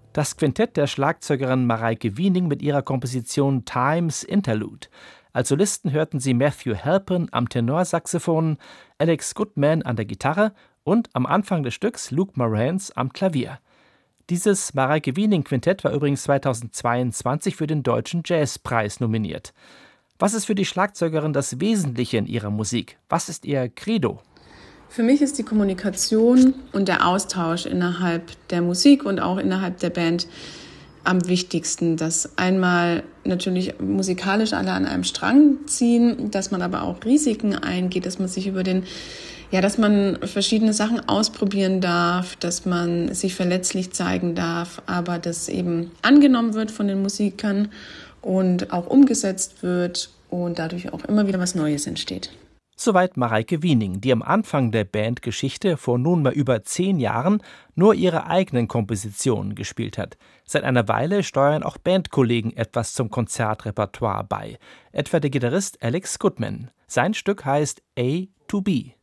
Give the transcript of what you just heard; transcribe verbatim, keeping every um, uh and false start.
Das Quintett der Schlagzeugerin Mareike Wiening mit ihrer Komposition Times Interlude. Als Solisten hörten Sie Matthew Halpern am Tenorsaxophon, Alex Goodman an der Gitarre und am Anfang des Stücks Luke Moranis am Klavier. Dieses Mareike Wiening-Quintett war übrigens zweitausendzweiundzwanzig für den Deutschen Jazzpreis nominiert. Was ist für die Schlagzeugerin das Wesentliche in ihrer Musik? Was ist ihr Credo? Für mich ist die Kommunikation und der Austausch innerhalb der Musik und auch innerhalb der Band am wichtigsten, dass einmal natürlich musikalisch alle an einem Strang ziehen, dass man aber auch Risiken eingeht, dass man sich über den, ja, dass man verschiedene Sachen ausprobieren darf, dass man sich verletzlich zeigen darf, aber das eben angenommen wird von den Musikern und auch umgesetzt wird und dadurch auch immer wieder was Neues entsteht. Soweit Mareike Wiening, die am Anfang der Bandgeschichte vor nunmehr über zehn Jahren nur ihre eigenen Kompositionen gespielt hat. Seit einer Weile steuern auch Bandkollegen etwas zum Konzertrepertoire bei, etwa der Gitarrist Alex Goodman. Sein Stück heißt A to B.